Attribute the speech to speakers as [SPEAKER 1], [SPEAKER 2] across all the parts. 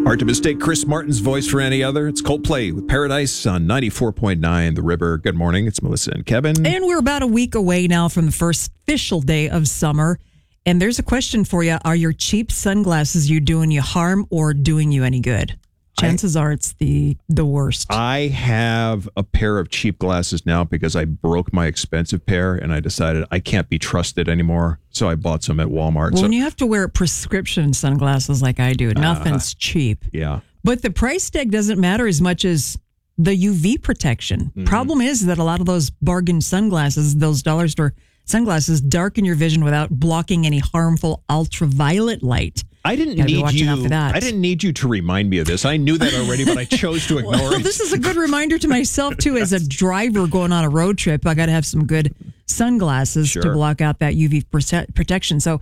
[SPEAKER 1] Hard to mistake Chris Martin's voice for any other. It's Coldplay with Paradise on 94.9 The River. Good morning. It's Melissa and Kevin.
[SPEAKER 2] And we're about a week away now from the first official day of summer. And there's a question for you. Are your cheap sunglasses doing you harm or doing you any good? Chances are it's the worst.
[SPEAKER 1] I have a pair of cheap glasses now because I broke my expensive pair and I decided I can't be trusted anymore. So I bought some at Walmart.
[SPEAKER 2] Well, when you have to wear prescription sunglasses like I do, nothing's cheap.
[SPEAKER 1] Yeah.
[SPEAKER 2] But the price tag doesn't matter as much as the UV protection. Problem is that a lot of those bargain sunglasses, those dollar store sunglasses, darken your vision without blocking any harmful ultraviolet light.
[SPEAKER 1] I didn't need you to remind me of this. I knew that already, but I chose to ignore it.
[SPEAKER 2] This is a good reminder to myself, too, as a driver going on a road trip. I got to have some good sunglasses to block out that UV protection. So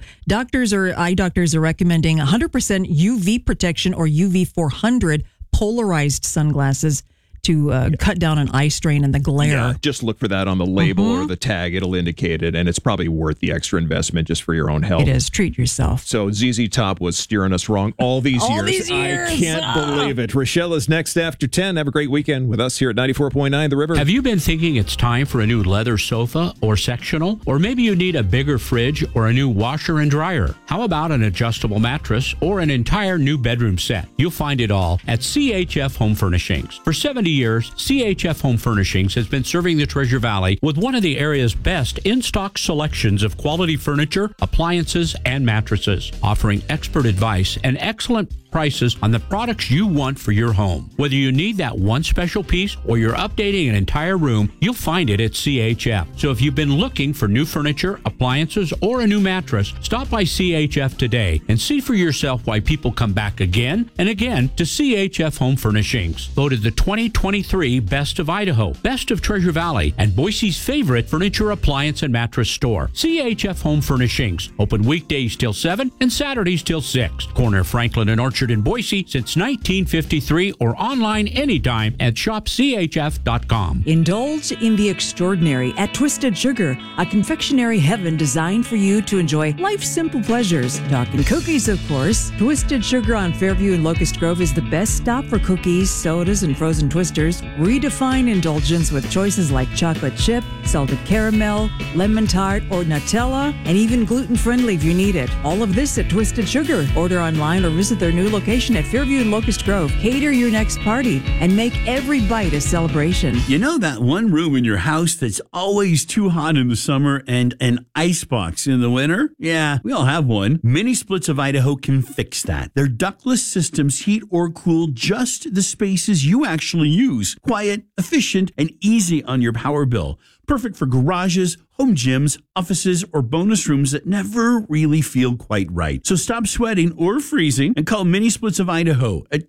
[SPEAKER 2] eye doctors are recommending 100% UV protection or UV 400 polarized sunglasses to cut down on eye strain and the glare.
[SPEAKER 1] Yeah, just look for that on the label or the tag. It'll indicate it, and it's probably worth the extra investment just for your own health.
[SPEAKER 2] It is. Treat yourself.
[SPEAKER 1] So ZZ Top was steering us wrong all these years. I can't believe it. Rochelle is next after 10. Have a great weekend with us here at 94.9 The River.
[SPEAKER 3] Have you been thinking it's time for a new leather sofa or sectional? Or maybe you need a bigger fridge or a new washer and dryer? How about an adjustable mattress or an entire new bedroom set? You'll find it all at CHF Home Furnishings. For 70 years, CHF Home Furnishings has been serving the Treasure Valley with one of the area's best in-stock selections of quality furniture, appliances, and mattresses, offering expert advice and excellent prices on the products you want for your home. Whether you need that one special piece or you're updating an entire room, you'll find it at CHF. So if you've been looking for new furniture, appliances, or a new mattress, stop by CHF today and see for yourself why people come back again and again to CHF Home Furnishings. Voted the 2023 Best of Idaho, Best of Treasure Valley, and Boise's favorite furniture, appliance, and mattress store. CHF Home Furnishings. Open weekdays till 7 and Saturdays till 6. Corner Franklin and Orchard in Boise since 1953 or online anytime at shopchf.com.
[SPEAKER 4] Indulge in the extraordinary at Twisted Sugar, a confectionery heaven designed for you to enjoy life's simple pleasures. Talking cookies, of course. Twisted Sugar on Fairview and Locust Grove is the best stop for cookies, sodas, and frozen twisters. Redefine indulgence with choices like chocolate chip, salted caramel, lemon tart, or Nutella, and even gluten-friendly if you need it. All of this at Twisted Sugar. Order online or visit their new location at Fairview and Locust Grove. Cater your next party and make every bite a celebration.
[SPEAKER 5] You know that one room in your house that's always too hot in the summer and an icebox in the winter? Yeah, we all have one. Mini Splits of Idaho can fix that. Their ductless systems heat or cool just the spaces you actually use. Quiet, efficient, and easy on your power bill. Perfect for garages, home gyms, offices, or bonus rooms that never really feel quite right. So stop sweating or freezing and call Mini Splits of Idaho at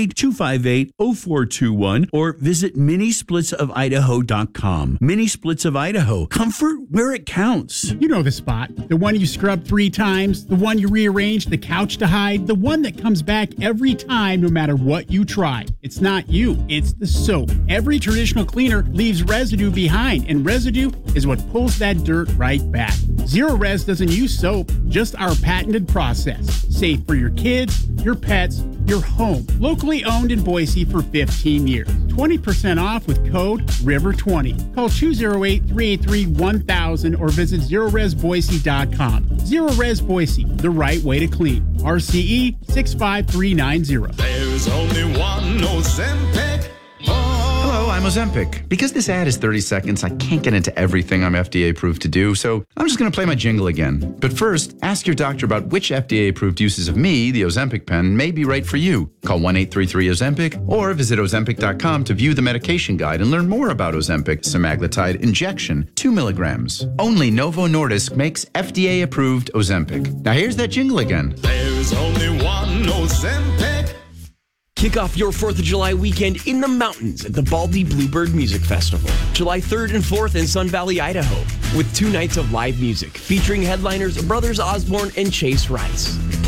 [SPEAKER 5] 208-258-0421 or visit minisplitsofidaho.com. Mini Splits of Idaho. Comfort where it counts.
[SPEAKER 6] You know the spot. The one you scrub 3 times, the one you rearrange the couch to hide, the one that comes back every time no matter what you try. It's not you, it's the soap. Every traditional cleaner leaves residue behind, and residue is what pulls that dirt right back. Zero Res doesn't use soap, just our patented process. Safe for your kids, your pets, your home. Locally owned in Boise for 15 years. 20% off with code RIVER20. Call 208-383-1000 or visit ZeroResBoise.com. Zero Res Boise, the right way to clean. RCE 65390.
[SPEAKER 7] There's only one Ozempic.
[SPEAKER 8] Hello, I'm Ozempic. Because this ad is 30 seconds, I can't get into everything I'm FDA approved to do, so I'm just going to play my jingle again. But first, ask your doctor about which FDA approved uses of me, the Ozempic pen, may be right for you. Call 1-833-OZEMPIC or visit Ozempic.com to view the medication guide and learn more about Ozempic semaglutide injection, 2 milligrams. Only Novo Nordisk makes FDA approved Ozempic. Now here's that jingle again.
[SPEAKER 7] There's only one Ozempic.
[SPEAKER 9] Kick off your 4th of July weekend in the mountains at the Baldy Bluebird Music Festival, July 3rd and 4th in Sun Valley, Idaho, with 2 nights of live music featuring headliners Brothers Osborne and Chase Rice.